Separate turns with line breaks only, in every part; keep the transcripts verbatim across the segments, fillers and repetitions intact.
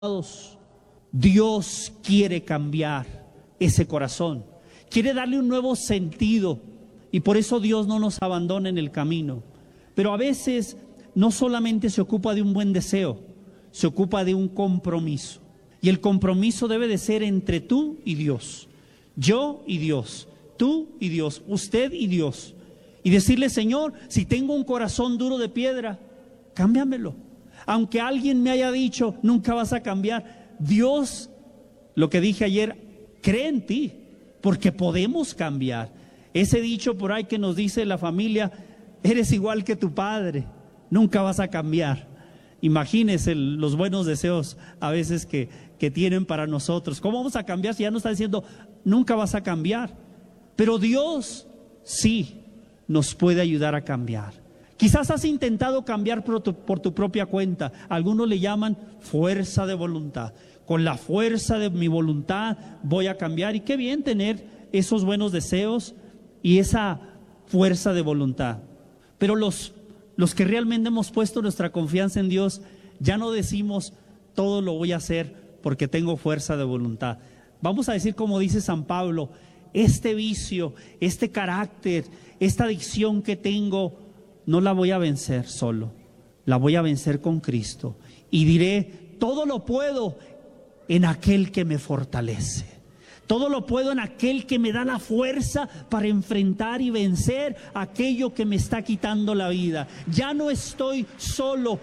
Dios quiere cambiar ese corazón, quiere darle un nuevo sentido, y por eso Dios no nos abandona en el camino. Pero a veces no solamente se ocupa de un buen deseo, se ocupa de un compromiso, y el compromiso debe de ser entre tú y Dios, yo y Dios, tú y Dios, usted y Dios, y decirle: Señor, si tengo un corazón duro de piedra, cámbiamelo. Aunque alguien me haya dicho, nunca vas a cambiar, Dios, lo que dije ayer, cree en ti, porque podemos cambiar. Ese dicho por ahí que nos dice la familia: eres igual que tu padre, nunca vas a cambiar. Imagínense los buenos deseos a veces que, que tienen para nosotros. ¿Cómo vamos a cambiar si ya nos está diciendo, nunca vas a cambiar? Pero Dios sí nos puede ayudar a cambiar. Quizás has intentado cambiar por tu, por tu propia cuenta. Algunos le llaman fuerza de voluntad. Con la fuerza de mi voluntad voy a cambiar. Y qué bien tener esos buenos deseos y esa fuerza de voluntad. Pero los, los que realmente hemos puesto nuestra confianza en Dios, ya no decimos todo lo voy a hacer porque tengo fuerza de voluntad. Vamos a decir, como dice San Pablo: este vicio, este carácter, esta adicción que tengo, no la voy a vencer solo, la voy a vencer con Cristo. Y diré: todo lo puedo en aquel que me fortalece. Todo lo puedo en aquel que me da la fuerza para enfrentar y vencer aquello que me está quitando la vida. Ya no estoy solo,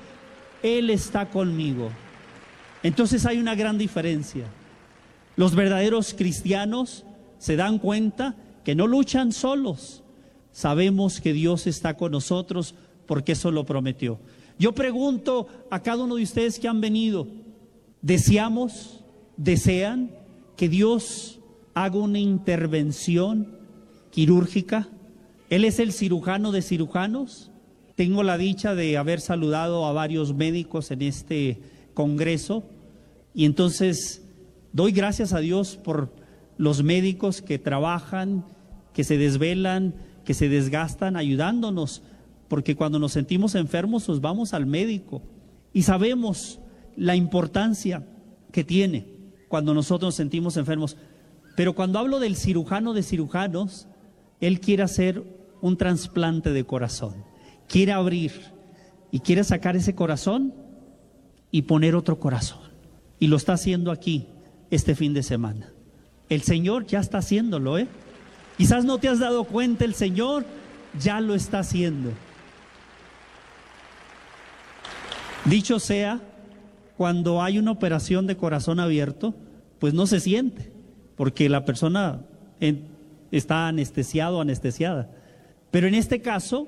Él está conmigo. Entonces hay una gran diferencia. Los verdaderos cristianos se dan cuenta que no luchan solos. Sabemos que Dios está con nosotros porque eso lo prometió. Yo pregunto a cada uno de ustedes que han venido: ¿deseamos, desean que Dios haga una intervención quirúrgica? Él es el cirujano de cirujanos. Tengo la dicha de haber saludado a varios médicos en este congreso, y entonces doy gracias a Dios por los médicos que trabajan, que se desvelan, que se desgastan ayudándonos, porque cuando nos sentimos enfermos nos vamos al médico y sabemos la importancia que tiene cuando nosotros nos sentimos enfermos. Pero cuando hablo del cirujano de cirujanos, él quiere hacer un trasplante de corazón, quiere abrir y quiere sacar ese corazón y poner otro corazón, y lo está haciendo aquí este fin de semana. El Señor ya está haciéndolo, ¿eh? Quizás no te has dado cuenta, el Señor ya lo está haciendo. Dicho sea, cuando hay una operación de corazón abierto, pues no se siente, porque la persona está anestesiado o anestesiada. Pero en este caso,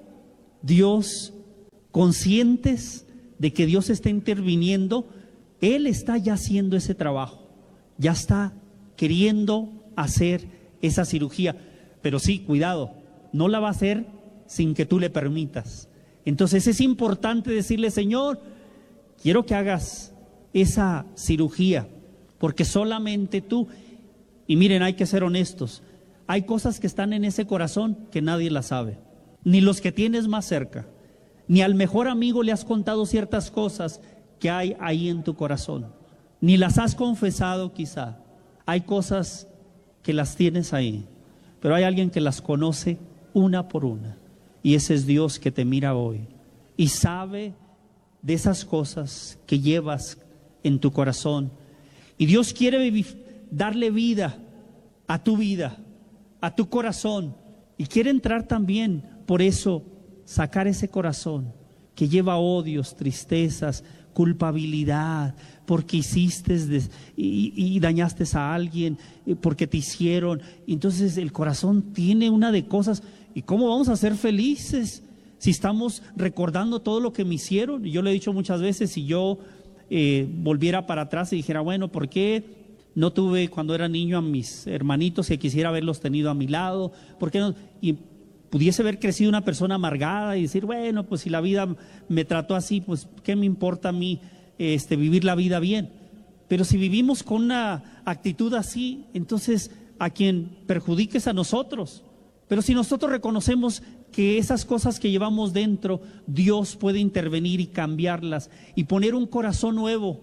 Dios, conscientes de que Dios está interviniendo, Él está ya haciendo ese trabajo, ya está queriendo hacer esa cirugía. Pero sí, cuidado, no la va a hacer sin que tú le permitas. Entonces es importante decirle: Señor, quiero que hagas esa cirugía, porque solamente tú. Y miren, hay que ser honestos, hay cosas que están en ese corazón que nadie las sabe, ni los que tienes más cerca, ni al mejor amigo le has contado ciertas cosas que hay ahí en tu corazón, ni las has confesado quizá. Hay cosas que las tienes ahí, pero hay alguien que las conoce una por una, y ese es Dios, que te mira hoy y sabe de esas cosas que llevas en tu corazón. Y Dios quiere darle vida a tu vida, a tu corazón, y quiere entrar también, por eso, sacar ese corazón que lleva odios, tristezas, culpabilidad, porque hiciste des, y, y dañaste a alguien, porque te hicieron. Entonces el corazón tiene una de cosas. ¿Y cómo vamos a ser felices si estamos recordando todo lo que me hicieron? Y yo le he dicho muchas veces, si yo eh, volviera para atrás y dijera: bueno, ¿por qué no tuve cuando era niño a mis hermanitos que quisiera haberlos tenido a mi lado? ¿Por qué no? Y pudiese haber crecido una persona amargada y decir: bueno, pues si la vida me trató así, pues ¿qué me importa a mí este, vivir la vida bien? Pero si vivimos con una actitud así, entonces a quien perjudique es a nosotros. Pero si nosotros reconocemos que esas cosas que llevamos dentro, Dios puede intervenir y cambiarlas y poner un corazón nuevo,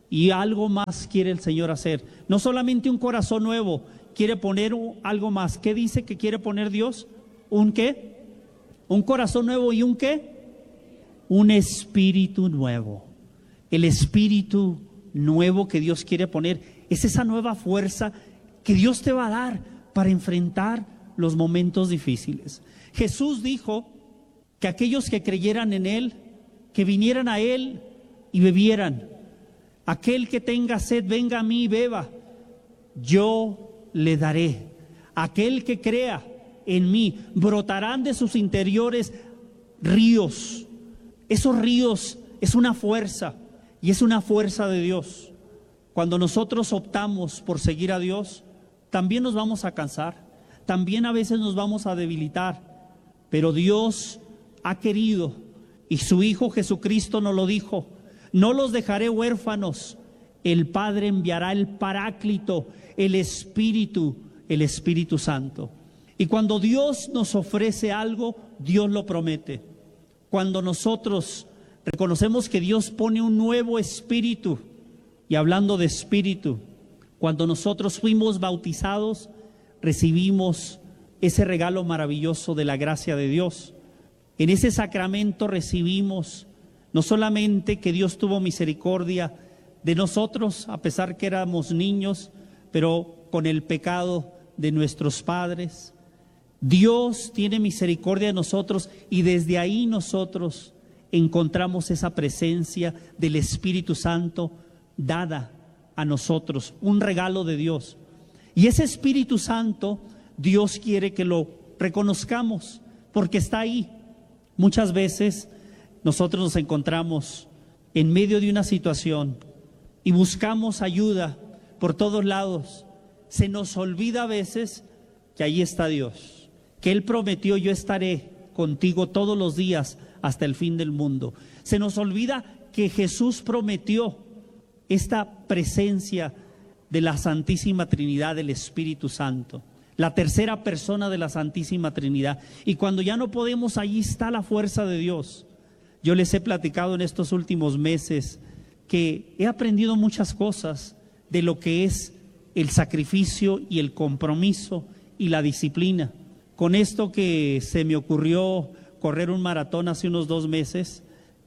Y algo más quiere el Señor hacer. No solamente un corazón nuevo, quiere poner algo más. ¿Qué dice que quiere poner Dios? ¿Un qué? Un corazón nuevo y un qué? Un espíritu nuevo. El espíritu nuevo que Dios quiere poner es esa nueva fuerza que Dios te va a dar para enfrentar los momentos difíciles. Jesús dijo que aquellos que creyeran en Él, que vinieran a Él y bebieran. Aquel que tenga sed, venga a mí y beba. Yo le daré. Aquel que crea en mí, brotarán de sus interiores ríos. Esos ríos es una fuerza, y es una fuerza de Dios. Cuando nosotros optamos por seguir a Dios, también nos vamos a cansar, también a veces nos vamos a debilitar, pero Dios ha querido, y su Hijo Jesucristo nos lo dijo: no los dejaré huérfanos, el Padre enviará el Paráclito, el Espíritu, el Espíritu Santo. Y cuando Dios nos ofrece algo, Dios lo promete. Cuando nosotros reconocemos que Dios pone un nuevo espíritu, y hablando de espíritu, cuando nosotros fuimos bautizados, recibimos ese regalo maravilloso de la gracia de Dios. En ese sacramento recibimos no solamente que Dios tuvo misericordia de nosotros, a pesar que éramos niños, pero con el pecado de nuestros padres. Dios tiene misericordia de nosotros, y desde ahí nosotros encontramos esa presencia del Espíritu Santo dada a nosotros, un regalo de Dios. Y ese Espíritu Santo, Dios quiere que lo reconozcamos, porque está ahí. Muchas veces nosotros nos encontramos en medio de una situación y buscamos ayuda por todos lados. Se nos olvida a veces que ahí está Dios, que Él prometió: yo estaré contigo todos los días hasta el fin del mundo. Se nos olvida que Jesús prometió esta presencia de la Santísima Trinidad, del Espíritu Santo, la tercera persona de la Santísima Trinidad. Y cuando ya no podemos, allí está la fuerza de Dios. Yo les he platicado en estos últimos meses que he aprendido muchas cosas de lo que es el sacrificio y el compromiso y la disciplina. Con esto que se me ocurrió correr un maratón hace unos dos meses,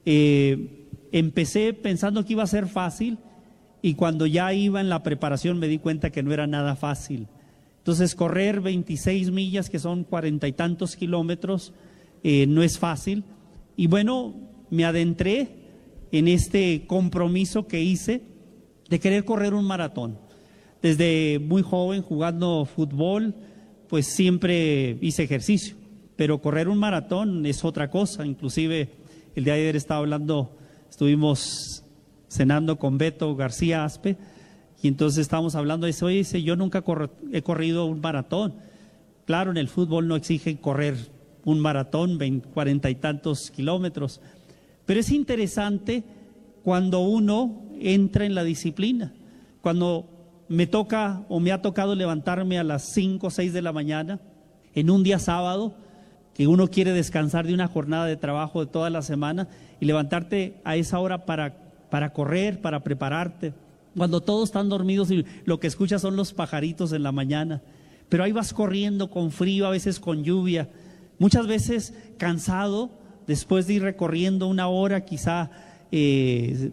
eh, empecé pensando que iba a ser fácil, y cuando ya iba en la preparación me di cuenta que no era nada fácil. Entonces, correr veintiséis millas, que son cuarenta y tantos kilómetros, eh, no es fácil. Y bueno, me adentré en este compromiso que hice de querer correr un maratón. Desde muy joven, jugando fútbol, pues siempre hice ejercicio, pero correr un maratón es otra cosa. Inclusive el día de ayer estaba hablando, estuvimos cenando con Beto García Aspe, y entonces estábamos hablando de eso. Oye, dice, yo nunca corro, he corrido un maratón. Claro, en el fútbol no exigen correr un maratón, cuarenta y tantos kilómetros, pero es interesante cuando uno entra en la disciplina. Cuando me toca o me ha tocado levantarme a las cinco o seis de la mañana en un día sábado, que uno quiere descansar de una jornada de trabajo de toda la semana, y levantarte a esa hora para, para correr, para prepararte, cuando todos están dormidos y lo que escuchas son los pajaritos en la mañana, pero ahí vas corriendo con frío, a veces con lluvia, muchas veces cansado, después de ir recorriendo una hora quizá eh,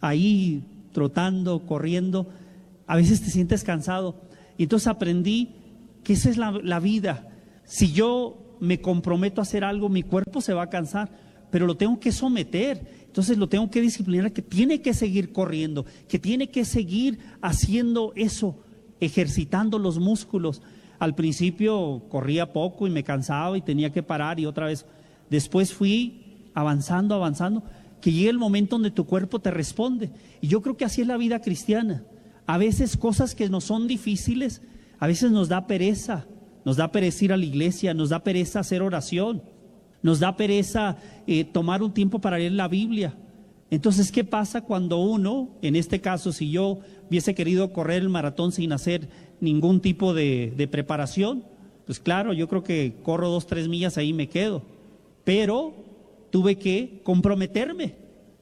ahí trotando, corriendo, a veces te sientes cansado. Y entonces aprendí que esa es la, la vida. Si yo me comprometo a hacer algo, mi cuerpo se va a cansar, pero lo tengo que someter. Entonces lo tengo que disciplinar, que tiene que seguir corriendo, que tiene que seguir haciendo eso, ejercitando los músculos. Al principio corría poco y me cansaba y tenía que parar y otra vez. Después fui avanzando, avanzando, que llega el momento donde tu cuerpo te responde. Y yo creo que así es la vida cristiana. A veces cosas que nos son difíciles, a veces nos da pereza, nos da pereza ir a la iglesia, nos da pereza hacer oración, nos da pereza eh, tomar un tiempo para leer la Biblia. Entonces, ¿qué pasa cuando uno, en este caso, si yo hubiese querido correr el maratón sin hacer ningún tipo de, de preparación? Pues claro, yo creo que corro dos, tres millas, ahí me quedo. Pero tuve que comprometerme,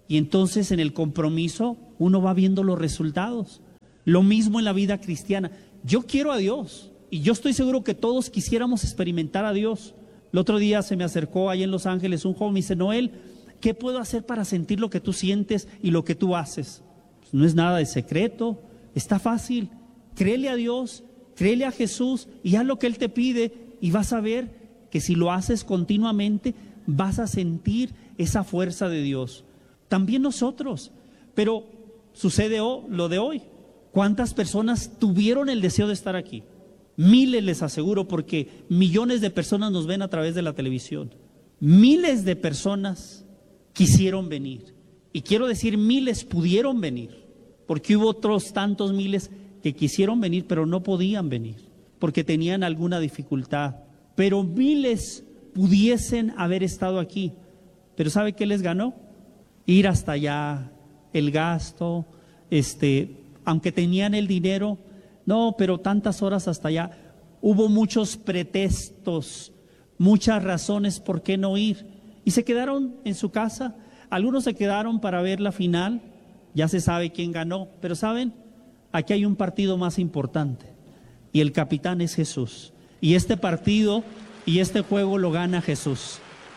Y entonces en el compromiso uno va viendo los resultados. Lo mismo en la vida cristiana. Yo quiero a Dios y yo estoy seguro que todos quisiéramos experimentar a Dios. El otro día se me acercó ahí en Los Ángeles un joven y me dice: Noel, ¿qué puedo hacer para sentir lo que tú sientes y lo que tú haces? Pues no es nada de secreto, está fácil. Créele a Dios, créele a Jesús y haz lo que Él te pide y vas a ver que si lo haces continuamente vas a sentir esa fuerza de Dios. También nosotros, pero sucede oh, lo de hoy. ¿Cuántas personas tuvieron el deseo de estar aquí? Miles, les aseguro, porque millones de personas nos ven a través de la televisión. Miles de personas quisieron venir. Y quiero decir, miles pudieron venir, porque hubo otros tantos miles que quisieron venir, pero no podían venir, porque tenían alguna dificultad. Pero miles pudiesen haber estado aquí. Pero ¿sabe qué les ganó? Ir hasta allá, el gasto, este, aunque tenían el dinero, no, pero tantas horas hasta allá. Hubo muchos pretextos, muchas razones por qué no ir. Y se quedaron en su casa. Algunos se quedaron para ver la final. Ya se sabe quién ganó. Pero ¿saben? Aquí hay un partido más importante. Y el capitán es Jesús. Y este partido y este juego lo gana Jesús.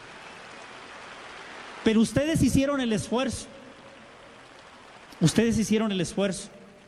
Pero ustedes hicieron el esfuerzo. Ustedes hicieron el esfuerzo.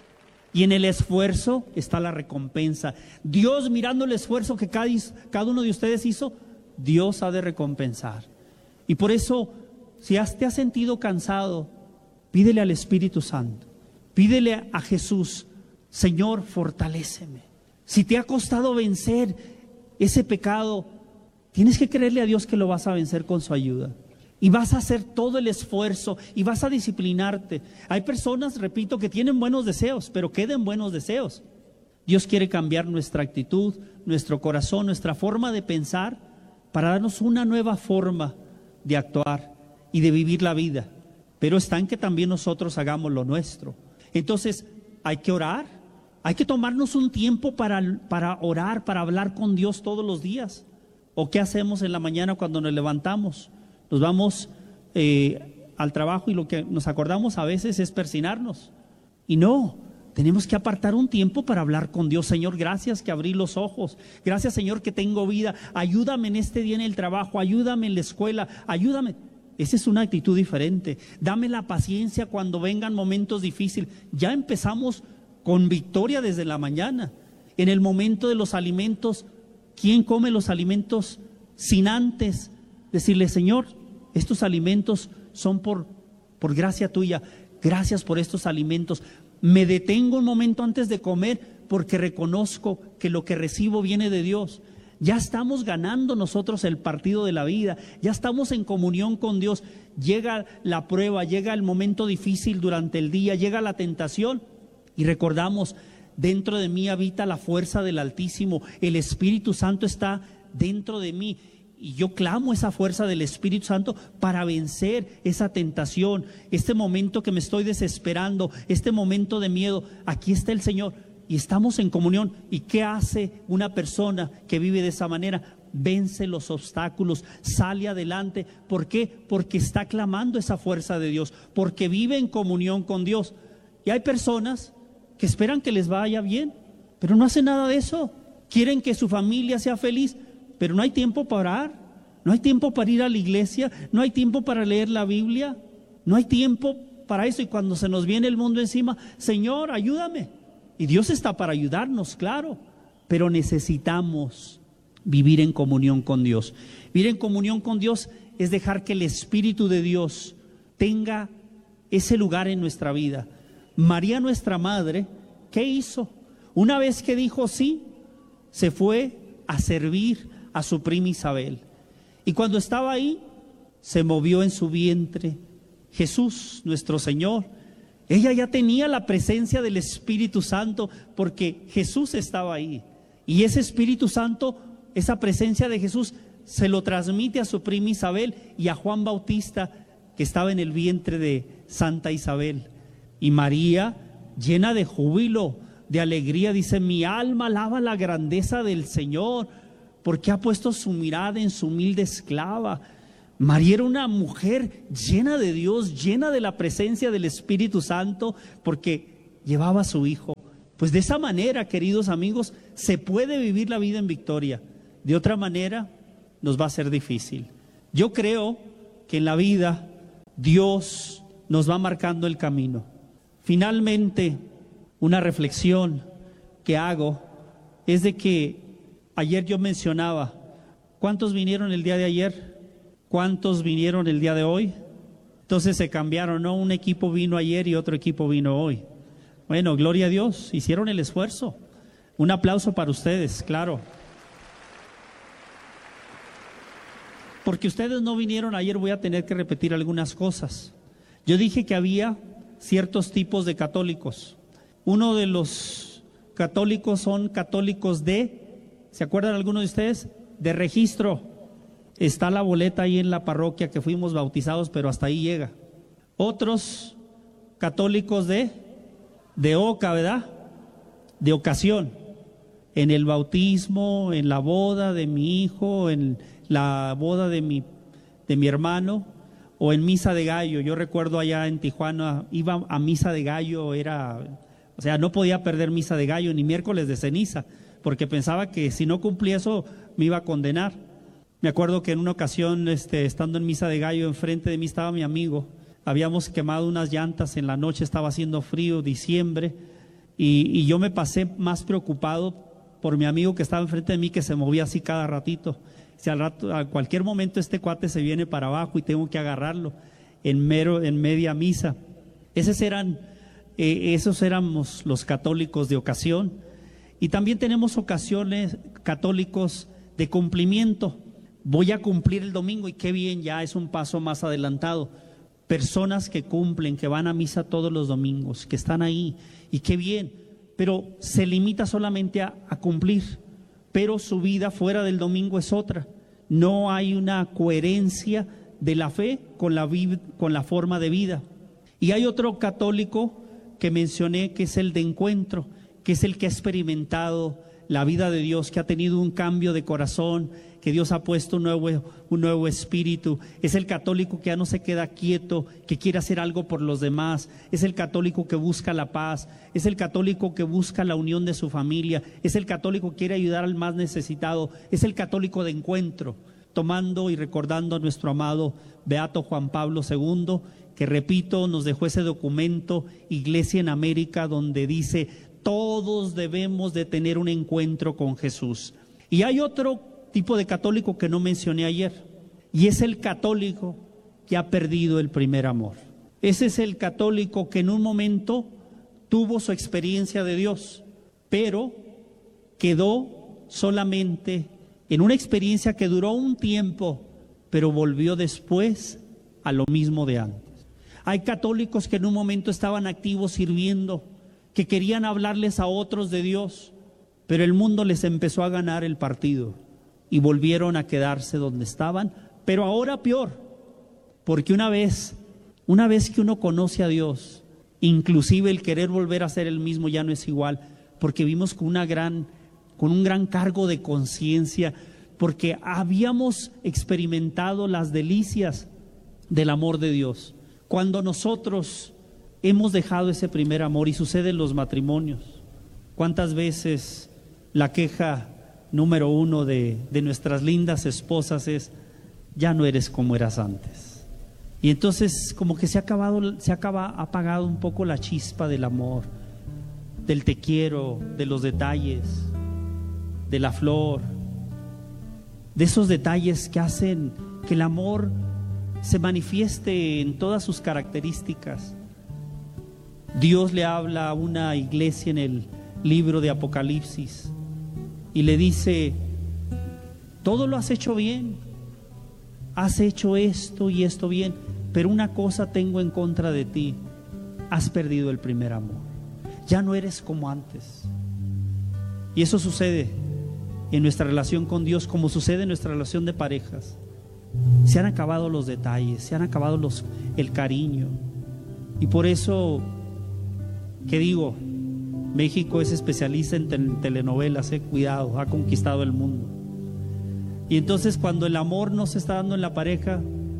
Y en el esfuerzo está la recompensa. Dios, mirando el esfuerzo que cada, cada uno de ustedes hizo, Dios ha de recompensar. Y por eso, si has, te has sentido cansado, pídele al Espíritu Santo. Pídele a Jesús: Señor, fortaléceme. Si te ha costado vencer ese pecado, tienes que creerle a Dios que lo vas a vencer con su ayuda. Y vas a hacer todo el esfuerzo y vas a disciplinarte. Hay personas, repito, que tienen buenos deseos, pero queden buenos deseos. Dios quiere cambiar nuestra actitud, nuestro corazón, nuestra forma de pensar, para darnos una nueva forma de actuar y de vivir la vida. Pero está en que también nosotros hagamos lo nuestro. Entonces, hay que orar, hay que tomarnos un tiempo para, para orar, para hablar con Dios todos los días. ¿O qué hacemos en la mañana cuando nos levantamos? Nos vamos eh, al trabajo y lo que nos acordamos a veces es persinarnos. Y no, tenemos que apartar un tiempo para hablar con Dios. Señor, gracias que abrí los ojos. Gracias, Señor, que tengo vida. Ayúdame en este día en el trabajo, ayúdame en la escuela, ayúdame. Esa es una actitud diferente. Dame la paciencia cuando vengan momentos difíciles. Ya empezamos con victoria desde la mañana. En el momento de los alimentos, ¿quién come los alimentos sin antes decirle: Señor, estos alimentos son por, por gracia tuya, gracias por estos alimentos? Me detengo un momento antes de comer porque reconozco que lo que recibo viene de Dios. Ya estamos ganando nosotros el partido de la vida, ya estamos en comunión con Dios. Llega la prueba, llega el momento difícil durante el día, llega la tentación y recordamos: dentro de mí habita la fuerza del Altísimo, el Espíritu Santo está dentro de mí. Y yo clamo esa fuerza del Espíritu Santo para vencer esa tentación, este momento que me estoy desesperando, este momento de miedo. Aquí está el Señor y estamos en comunión. ¿Y qué hace una persona que vive de esa manera? Vence los obstáculos, sale adelante. ¿Por qué? Porque está clamando esa fuerza de Dios, porque vive en comunión con Dios. Y hay personas que esperan que les vaya bien, pero no hacen nada de eso. Quieren que su familia sea feliz, pero no hay tiempo para orar, no hay tiempo para ir a la iglesia, no hay tiempo para leer la Biblia, no hay tiempo para eso. Y cuando se nos viene el mundo encima: Señor, ayúdame. Y Dios está para ayudarnos, claro, pero necesitamos vivir en comunión con Dios. Vivir en comunión con Dios es dejar que el Espíritu de Dios tenga ese lugar en nuestra vida. María, nuestra madre, ¿qué hizo? Una vez que dijo sí, se fue a servir a su prima Isabel. Y cuando estaba ahí, se movió en su vientre Jesús, nuestro Señor. Ella ya tenía la presencia del Espíritu Santo porque Jesús estaba ahí. Y ese Espíritu Santo, esa presencia de Jesús, se lo transmite a su prima Isabel y a Juan Bautista, que estaba en el vientre de Santa Isabel. Y María, llena de júbilo, de alegría, dice: mi alma alaba la grandeza del Señor, porque ha puesto su mirada en su humilde esclava. María era una mujer llena de Dios, llena de la presencia del Espíritu Santo, porque llevaba a su hijo. Pues de esa manera, queridos amigos, se puede vivir la vida en victoria. De otra manera, nos va a ser difícil. Yo creo que en la vida Dios nos va marcando el camino. Finalmente, una reflexión que hago es de que ayer yo mencionaba, ¿cuántos vinieron el día de ayer? ¿Cuántos vinieron el día de hoy? Entonces se cambiaron, ¿no? Un equipo vino ayer y otro equipo vino hoy. Bueno, gloria a Dios, hicieron el esfuerzo. Un aplauso para ustedes, claro. Porque ustedes no vinieron ayer, voy a tener que repetir algunas cosas. Yo dije que había ciertos tipos de católicos. Uno de los católicos son católicos de, ¿se acuerdan algunos de ustedes? De registro. Está la boleta ahí en la parroquia que fuimos bautizados, pero hasta ahí llega. Otros católicos de, de oca, ¿verdad? De ocasión. En el bautismo, en la boda de mi hijo, en la boda de mi, de mi hermano, o en misa de gallo. Yo recuerdo allá en Tijuana, iba a misa de gallo, era, o sea, no podía perder misa de gallo ni miércoles de ceniza, porque pensaba que si no cumplía eso me iba a condenar. Me acuerdo que en una ocasión, este, estando en misa de gallo, enfrente de mí estaba mi amigo. Habíamos quemado unas llantas en la noche, estaba haciendo frío, diciembre, y, y yo me pasé más preocupado por mi amigo que estaba enfrente de mí, que se movía así cada ratito. Si al rato, a cualquier momento este cuate se viene para abajo y tengo que agarrarlo en mero, en media misa. Esos eran, eh, esos éramos los católicos de ocasión. Y también tenemos ocasiones católicos de cumplimiento. Voy a cumplir el domingo y qué bien, ya es un paso más adelantado. Personas que cumplen, que van a misa todos los domingos, que están ahí y qué bien, pero se limita solamente a, a cumplir, pero su vida fuera del domingo es otra. No hay una coherencia de la fe con la, con la forma de vida. Y hay otro católico que mencioné, que es el de encuentro, que es el que ha experimentado la vida de Dios, que ha tenido un cambio de corazón, que Dios ha puesto un nuevo, un nuevo espíritu. Es el católico que ya no se queda quieto, que quiere hacer algo por los demás. Es el católico que busca la paz. Es el católico que busca la unión de su familia. Es el católico que quiere ayudar al más necesitado. Es el católico de encuentro, tomando y recordando a nuestro amado Beato Juan Pablo segundo, que, repito, nos dejó ese documento, Iglesia en América, donde dice: todos debemos de tener un encuentro con Jesús. Y hay otro tipo de católico que no mencioné ayer, y es el católico que ha perdido el primer amor. Ese es el católico que en un momento tuvo su experiencia de Dios, pero quedó solamente en una experiencia que duró un tiempo, pero volvió después a lo mismo de antes. Hay católicos que en un momento estaban activos sirviendo, que querían hablarles a otros de Dios, pero el mundo les empezó a ganar el partido y volvieron a quedarse donde estaban, pero ahora peor, porque una vez, una vez que uno conoce a Dios, inclusive el querer volver a ser el mismo ya no es igual, porque vimos con una gran, con un gran cargo de conciencia, porque habíamos experimentado las delicias del amor de Dios. Cuando nosotros hemos dejado ese primer amor, y sucede en los matrimonios, ¿cuántas veces la queja número uno de, de nuestras lindas esposas es: ya no eres como eras antes? Y entonces como que se ha acabado, se acaba apagado un poco la chispa del amor, del te quiero, de los detalles, de la flor, de esos detalles que hacen que el amor se manifieste en todas sus características. Dios le habla a una iglesia en el libro de Apocalipsis y le dice: todo lo has hecho bien, has hecho esto y esto bien, pero una cosa tengo en contra de ti: has perdido el primer amor, ya no eres como antes. Y eso sucede en nuestra relación con Dios, como sucede en nuestra relación de parejas. Se han acabado los detalles, se han acabado los, el cariño, y por eso, ¿qué digo? México es especialista en tel- telenovelas, eh, cuidado, ha conquistado el mundo. Y entonces cuando el amor no se está dando en la pareja,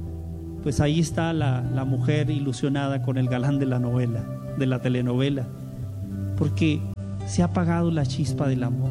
pues ahí está la, la mujer ilusionada con el galán de la novela, de la telenovela, porque se ha apagado la chispa del amor.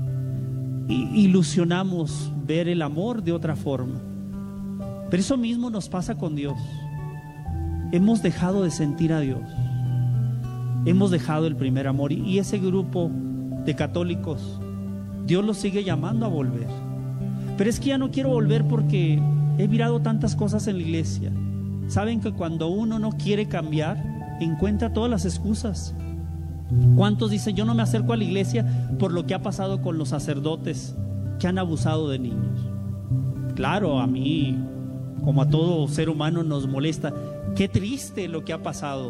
Y ilusionamos ver el amor de otra forma. Pero eso mismo nos pasa con Dios. Hemos dejado de sentir a Dios. Hemos dejado el primer amor. Y ese grupo de católicos, Dios los sigue llamando a volver. Pero es que ya no quiero volver porque he mirado tantas cosas en la iglesia. Saben que cuando uno no quiere cambiar, encuentra todas las excusas. ¿Cuántos dicen yo no me acerco a la iglesia por lo que ha pasado con los sacerdotes que han abusado de niños? Claro, a mí, como a todo ser humano, nos molesta. Qué triste lo que ha pasado.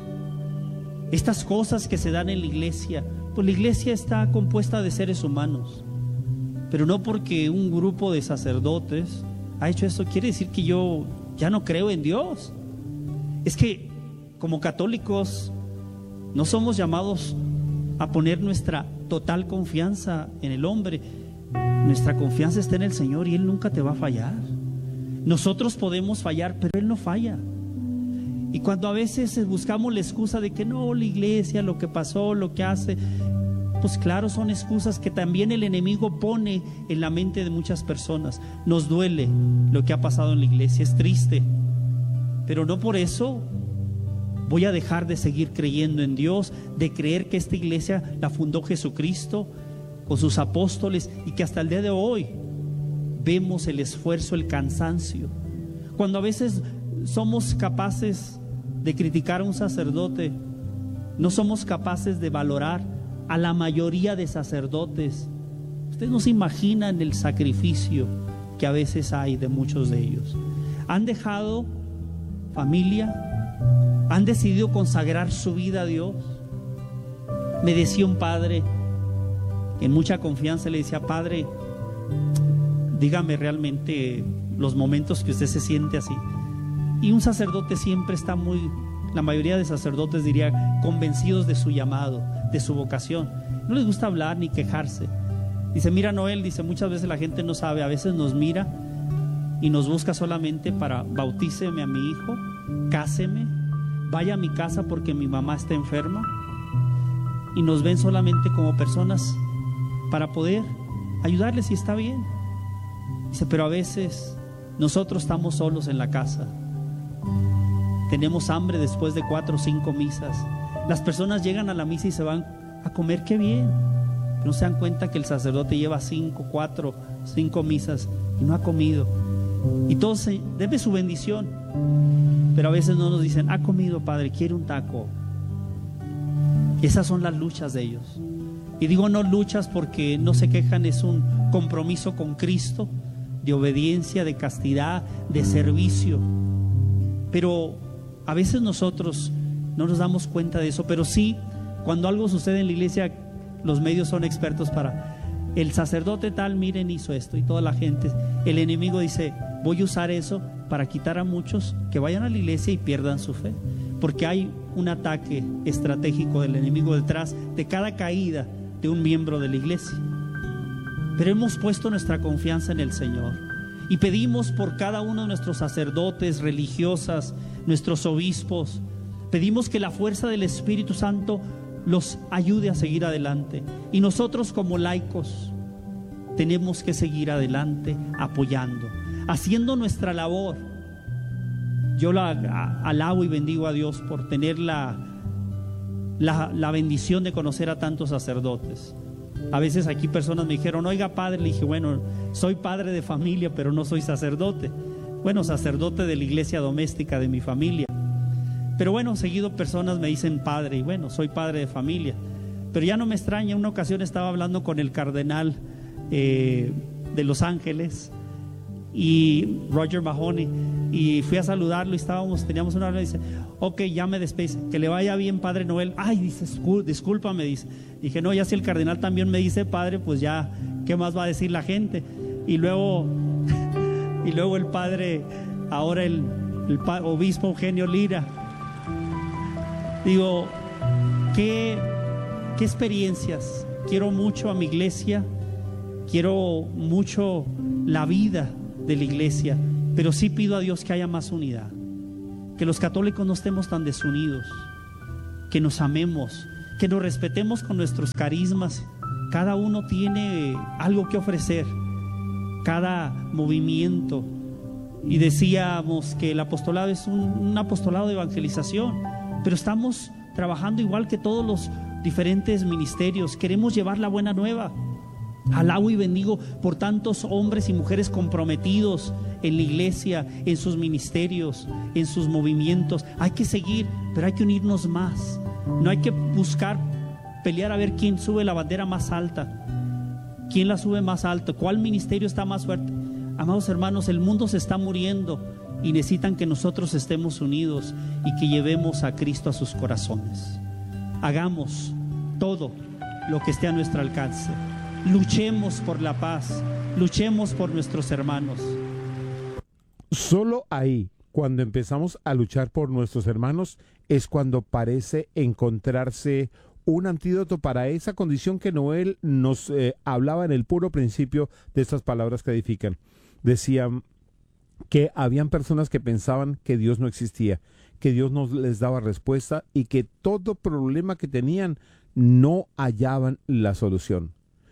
Estas cosas que se dan en la iglesia, pues la iglesia está compuesta de seres humanos, pero no porque un grupo de sacerdotes ha hecho esto quiere decir que yo ya no creo en Dios. Es que como católicos no somos llamados a poner nuestra total confianza en el hombre. Nuestra confianza está en el Señor y Él nunca te va a fallar. Nosotros podemos fallar, pero Él no falla. Y cuando a veces buscamos la excusa de que no, la iglesia, lo que pasó, lo que hace, pues claro, son excusas que también el enemigo pone en la mente de muchas personas. Nos duele lo que ha pasado en la iglesia, es triste, pero no por eso voy a dejar de seguir creyendo en Dios, de creer que esta iglesia la fundó Jesucristo con sus apóstoles y que hasta el día de hoy vemos el esfuerzo, el cansancio. Cuando a veces somos capaces de criticar a un sacerdote, no somos capaces de valorar a la mayoría de sacerdotes. Ustedes no se imaginan el sacrificio que a veces hay de muchos de ellos. Han dejado familia, han decidido consagrar su vida a Dios. Me decía un padre, en mucha confianza le decía: padre, dígame realmente los momentos que usted se siente así. Y un sacerdote siempre está muy, la mayoría de sacerdotes diría, convencidos de su llamado, de su vocación. No les gusta hablar ni quejarse. Dice: mira, Noel, dice, muchas veces la gente no sabe, a veces nos mira y nos busca solamente para bautíceme a mi hijo, cáseme, vaya a mi casa porque mi mamá está enferma, y nos ven solamente como personas para poder ayudarles, y está bien. Dice: pero a veces nosotros estamos solos en la casa, tenemos hambre después de cuatro o cinco misas, las personas llegan a la misa y se van a comer, qué bien, no se dan cuenta que el sacerdote lleva cinco, cuatro, cinco misas y no ha comido, y todo se debe su bendición. Pero a veces no nos dicen: ha comido, padre, quiere un taco. Esas son las luchas de ellos. Y digo no luchas porque no se quejan, es un compromiso con Cristo, de obediencia, de castidad, de servicio. Pero a veces nosotros no nos damos cuenta de eso. Pero sí, cuando algo sucede en la iglesia, los medios son expertos para: el sacerdote tal, miren, hizo esto, y toda la gente, el enemigo dice: voy a usar eso para quitar a muchos que vayan a la iglesia y pierdan su fe, porque hay un ataque estratégico del enemigo detrás de cada caída de un miembro de la iglesia. Pero hemos puesto nuestra confianza en el Señor y pedimos por cada uno de nuestros sacerdotes, religiosas, nuestros obispos. Pedimos que la fuerza del Espíritu Santo los ayude a seguir adelante, y nosotros como laicos tenemos que seguir adelante apoyando, haciendo nuestra labor. Yo la a, alabo y bendigo a Dios por tener la, la, la bendición de conocer a tantos sacerdotes. A veces aquí personas me dijeron: oiga, padre, le dije: bueno, soy padre de familia, pero no soy sacerdote. Bueno, sacerdote de la iglesia doméstica de mi familia. Pero bueno, seguido personas me dicen padre, y bueno, soy padre de familia. Pero ya no me extraña, una ocasión estaba hablando con el cardenal eh, de Los Ángeles, y Roger Mahoney, y fui a saludarlo y estábamos, teníamos una hora, y dice: ok, ya me despido, que le vaya bien, padre Noel. Ay, dice, disculpa, me dice. Dije: no, ya si el cardenal también me dice padre, pues ya, ¿qué más va a decir la gente? Y luego, y luego el padre, ahora el, el obispo Eugenio Lira. Digo, ¿qué, qué experiencias? Quiero mucho a mi iglesia, quiero mucho la vida de la iglesia, pero sí pido a Dios que haya más unidad, que los católicos no estemos tan desunidos, que nos amemos, que nos respetemos con nuestros carismas. Cada uno tiene algo que ofrecer, cada movimiento. Y decíamos que el apostolado es un, un apostolado de evangelización, pero estamos trabajando igual que todos los diferentes ministerios. Queremos llevar la buena nueva. Alabo y bendigo por tantos hombres y mujeres comprometidos en la iglesia, en sus ministerios, en sus movimientos. Hay que seguir, pero hay que unirnos más. No hay que buscar pelear a ver quién sube la bandera más alta, quién la sube más alto, cuál ministerio está más fuerte. Amados hermanos, el mundo se está muriendo y necesitan que nosotros estemos unidos y que llevemos a Cristo a sus corazones. Hagamos todo lo que esté a nuestro alcance. Luchemos por la paz, luchemos por nuestros hermanos.
Solo ahí, cuando empezamos a luchar por nuestros hermanos, es cuando parece encontrarse un antídoto para esa condición que Noel nos eh, hablaba en el puro principio de estas palabras que edifican. Decían que habían personas que pensaban que Dios no existía, que Dios no les daba respuesta y que todo problema que tenían no hallaban la solución.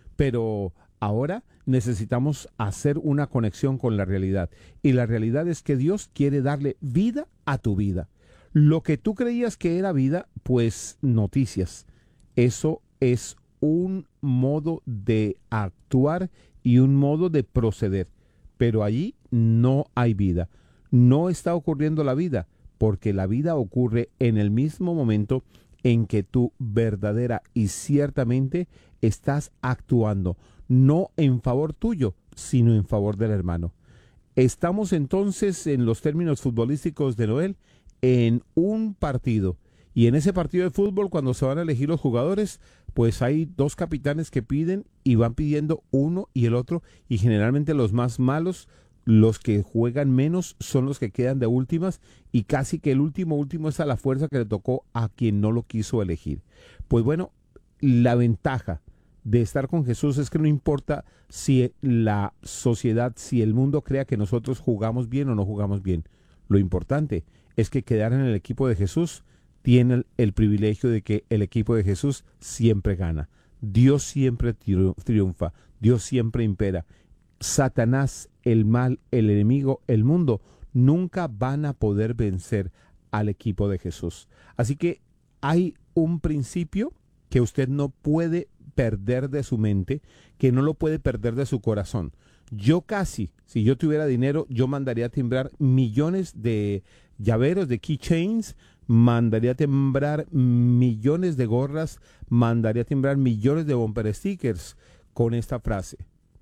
Pero ahora necesitamos hacer una conexión con la realidad. Y la realidad es que Dios quiere darle vida a tu vida. Lo que tú creías que era vida, pues noticias. Eso es un modo de actuar y un modo de proceder. Pero allí no hay vida. No está ocurriendo la vida, porque la vida ocurre en el mismo momento en que tú verdadera y ciertamente estás actuando, no en favor tuyo, sino en favor del hermano. Estamos entonces, en los términos futbolísticos de Noel, en un partido. Y en ese partido de fútbol, cuando se van a elegir los jugadores, pues hay dos capitanes que piden y van pidiendo uno y el otro. Y generalmente los más malos, los que juegan menos, son los que quedan de últimas. Y casi que el último último es a la fuerza que le tocó a quien no lo quiso elegir. Pues bueno, la ventaja de estar con Jesús es que no importa si la sociedad, si el mundo crea que nosotros jugamos bien o no jugamos bien. Lo importante es que quedar en el equipo de Jesús tiene el, el privilegio de que el equipo de Jesús siempre gana. Dios siempre triunfa. Dios siempre impera. Satanás, el mal, el enemigo, el mundo, nunca van a poder vencer al equipo de Jesús. Así que hay un principio que usted no puede perder de su mente, que no lo puede perder de su corazón. Yo casi, si yo tuviera dinero, yo mandaría a timbrar millones de llaveros, de keychains, mandaría a timbrar millones de gorras, mandaría a timbrar millones de bumper stickers con esta frase: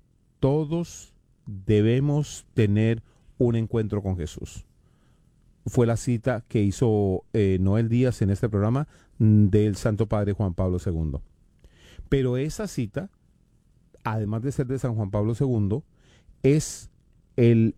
todos debemos tener un encuentro con Jesús. Fue la cita que hizo eh, Noel Díaz en este programa del Santo Padre Juan Pablo segundo. Pero esa cita, además de ser de San Juan Pablo segundo, es el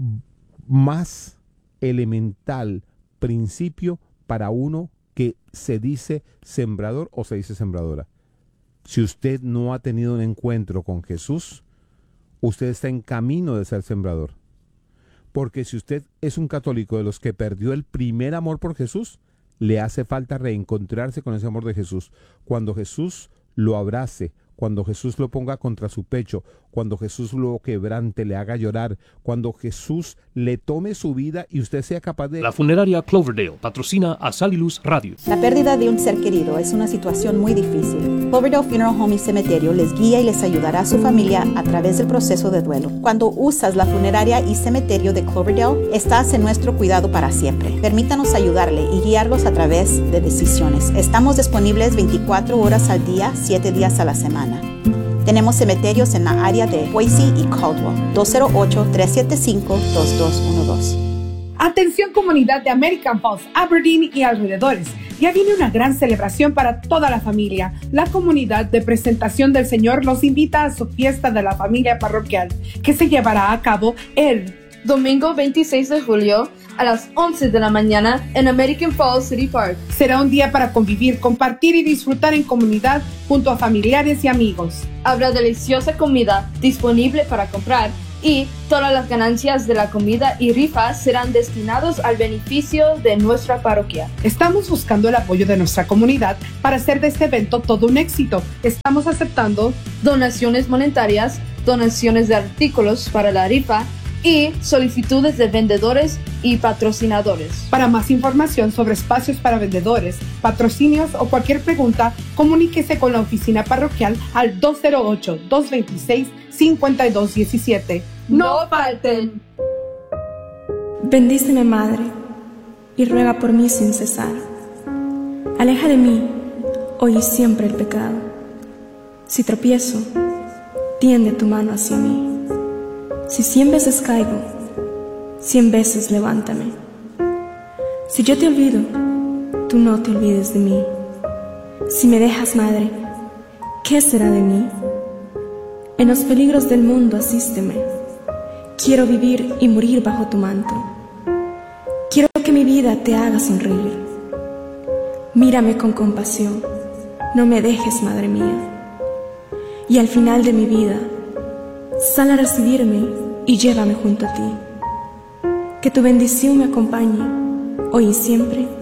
más elemental principio para uno que se dice sembrador o se dice sembradora. Si usted no ha tenido un encuentro con Jesús, usted está en camino de ser sembrador. Porque si usted es un católico de los que perdió el primer amor por Jesús, le hace falta reencontrarse con ese amor de Jesús. Cuando Jesús lo abrace, cuando Jesús lo ponga contra su pecho, cuando Jesús lo quebrante, le haga llorar, cuando Jesús le tome su vida y usted sea capaz de...
La funeraria Cloverdale patrocina a Sal y Luz Radio.
La pérdida de un ser querido es una situación muy difícil. Cloverdale Funeral Home y Cementerio les guía y les ayudará a su familia a través del proceso de duelo. Cuando usas la funeraria y cementerio de Cloverdale, estás en nuestro cuidado para siempre. Permítanos ayudarle y guiarlos a través de decisiones. Estamos disponibles veinticuatro horas al día, siete días a la semana. Tenemos cementerios en la área de Boise y Caldwell. dos cero ocho, tres siete cinco, dos dos uno dos.
Atención comunidad de American Falls, Aberdeen y alrededores. Ya viene una gran celebración para toda la familia. La comunidad de Presentación del Señor los invita a su fiesta de la familia parroquial, que se llevará a cabo el
domingo veintiséis de julio a las once de la mañana en American Falls City Park.
Será un día para convivir, compartir y disfrutar en comunidad junto a familiares y amigos.
Habrá deliciosa comida disponible para comprar y todas las ganancias de la comida y rifa serán destinados al beneficio de nuestra parroquia.
Estamos buscando el apoyo de nuestra comunidad para hacer de este evento todo un éxito. Estamos aceptando
donaciones monetarias, donaciones de artículos para la rifa y solicitudes de vendedores y patrocinadores.
Para más información sobre espacios para vendedores, patrocinios o cualquier pregunta, comuníquese con la oficina parroquial al dos cero ocho, dos dos seis, cinco dos uno siete.
¡No falten!
Bendíceme, Madre, y ruega por mí sin cesar. Aleja de mí, hoy y siempre, el pecado. Si tropiezo, tiende tu mano hacia mí. Si cien veces caigo, cien veces levántame. Si yo te olvido, tú no te olvides de mí. Si me dejas, Madre, ¿qué será de mí? En los peligros del mundo asísteme. Quiero vivir y morir bajo tu manto. Quiero que mi vida te haga sonreír. Mírame con compasión, no me dejes, Madre mía. Y al final de mi vida, sal a recibirme y llévame junto a ti. Que tu bendición me acompañe, hoy y siempre.